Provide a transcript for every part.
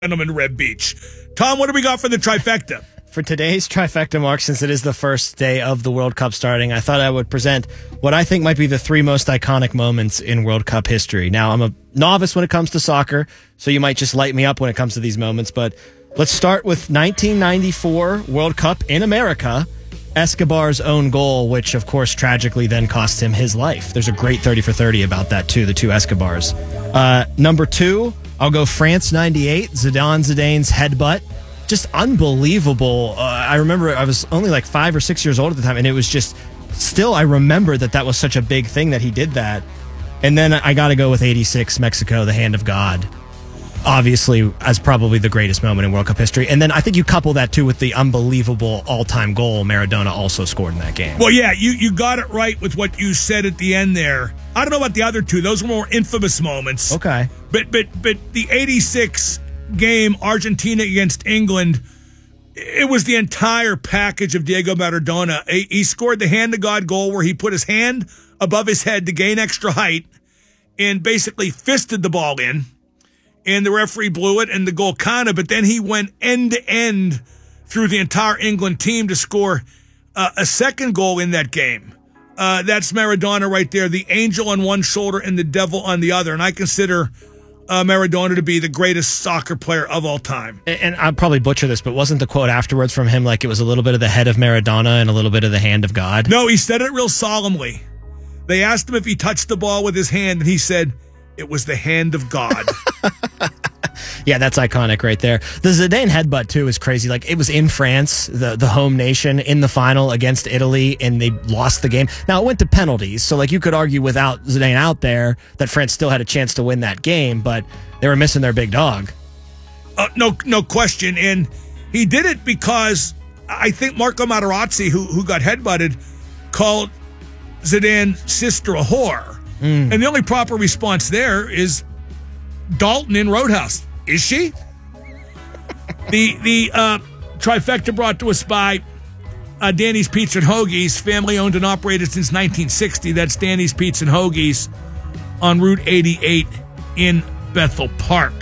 Gentleman Reb Beach. Tom, what do we got for the trifecta? For today's trifecta, Mark, since it is the first day of the World Cup starting, I thought I would present what I think might be the three most iconic moments in World Cup history. Now, I'm a novice when it comes to soccer, so you might just light me up when it comes to these moments, but let's start with 1994 World Cup in America, Escobar's own goal, which, of course, tragically then cost him his life. There's a great 30 for 30 about that, too, the two Escobars. Number two, I'll go France 98, Zidane's headbutt. Just unbelievable. I remember I was only like 5 or 6 years old at the time, and it was just still, I remember that was such a big thing that he did that. And then I got to go with 86, Mexico, the hand of God. Obviously, as probably the greatest moment in World Cup history. And then I think you couple that, too, with the unbelievable all-time goal Maradona also scored in that game. Well, yeah, you got it right with what you said at the end there. I don't know about the other two. Those were more infamous moments. Okay. But the 86 game, Argentina against England, it was the entire package of Diego Maradona. He scored the hand of God goal where he put his hand above his head to gain extra height and basically fisted the ball in. And the referee blew it, and the goal counted. But then he went end-to-end through the entire England team to score a second goal in that game. That's Maradona right there, the angel on one shoulder and the devil on the other. And I consider Maradona to be the greatest soccer player of all time. And I'll probably butcher this, but wasn't the quote afterwards from him like it was a little bit of the head of Maradona and a little bit of the hand of God? No, he said it real solemnly. They asked him if he touched the ball with his hand, and he said, it was the hand of God. Yeah, that's iconic right there. The Zidane headbutt, too, is crazy. Like, it was in France, the home nation, in the final against Italy, and they lost the game. Now, it went to penalties, so, like, you could argue without Zidane out there that France still had a chance to win that game, but they were missing their big dog. No question. And he did it because I think Marco Materazzi, who got headbutted, called Zidane's sister a whore. And the only proper response there is Dalton in Roadhouse. Is she? The trifecta brought to us by Danny's Pizza and Hoagies, family owned and operated since 1960. That's Danny's Pizza and Hoagies on Route 88 in Bethel Park.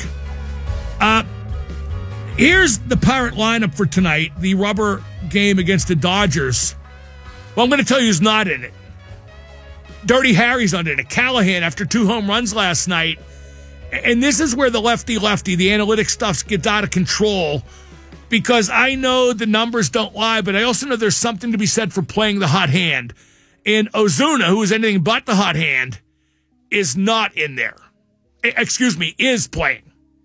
Here's the Pirate lineup for tonight, the rubber game against the Dodgers. Well, I'm going to tell you who's not in it. Dirty Harry's not in it. Callahan, after 2 home runs last night. And this is where the lefty, the analytic stuff gets out of control, because I know the numbers don't lie, but I also know there's something to be said for playing the hot hand. And Ozuna, who is anything but the hot hand, is not in there. Is playing.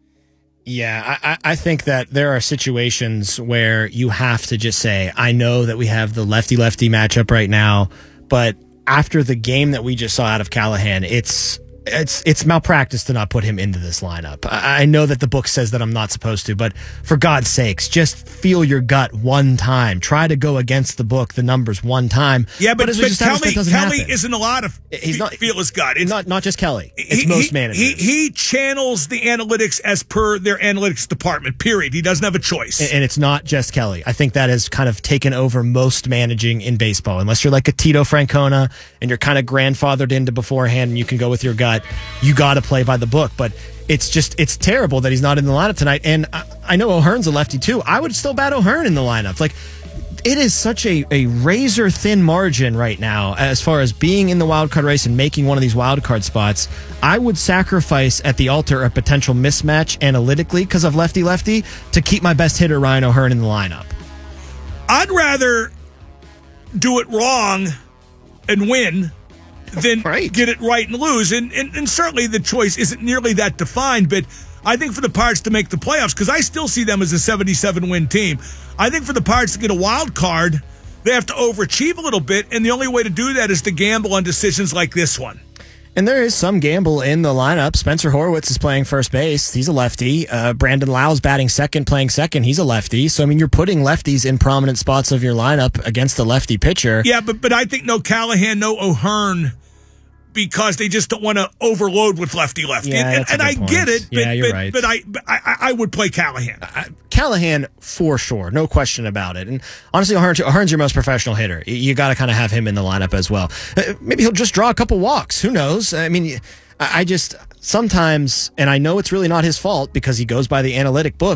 Yeah, I think that there are situations where you have to just say, I know that we have the lefty-lefty matchup right now, but after the game that we just saw out of Callahan, it's malpractice to not put him into this lineup. I know that the book says that I'm not supposed to, but for God's sakes, just feel your gut one time. Try to go against the book, the numbers one time. Yeah, but Kelly happen. Isn't allowed to feel his gut. It's not just Kelly. It's most managers. He channels the analytics as per their analytics department, period. He doesn't have a choice. And it's not just Kelly. I think that has kind of taken over most managing in baseball. Unless you're like a Tito Francona and you're kind of grandfathered into beforehand and you can go with your gut, you got to play by the book. But it's terrible that he's not in the lineup tonight. And I know O'Hearn's a lefty too. I would still bat O'Hearn in the lineup. Like, it is such a razor thin margin right now as far as being in the wild card race and making one of these wild card spots. I would sacrifice at the altar a potential mismatch analytically because of lefty to keep my best hitter Ryan O'Hearn in the lineup. I'd rather do it wrong and win than get it right and lose. And certainly the choice isn't nearly that defined, but I think for the Pirates to make the playoffs, because I still see them as a 77-win team, I think for the Pirates to get a wild card, they have to overachieve a little bit, and the only way to do that is to gamble on decisions like this one. And there is some gamble in the lineup. Spencer Horwitz is playing first base. He's a lefty. Brandon Lau's batting second, playing second. He's a lefty. So, I mean, you're putting lefties in prominent spots of your lineup against the lefty pitcher. Yeah, but I think no Callahan, no O'Hearn, because they just don't want to overload with lefty. Yeah, and I get it, but, you're right. But I would play Callahan. Callahan, for sure. No question about it. And honestly, O'Hearn's your most professional hitter. You got to kind of have him in the lineup as well. Maybe he'll just draw a couple walks. Who knows? I mean, I just sometimes, and I know it's really not his fault because he goes by the analytic book,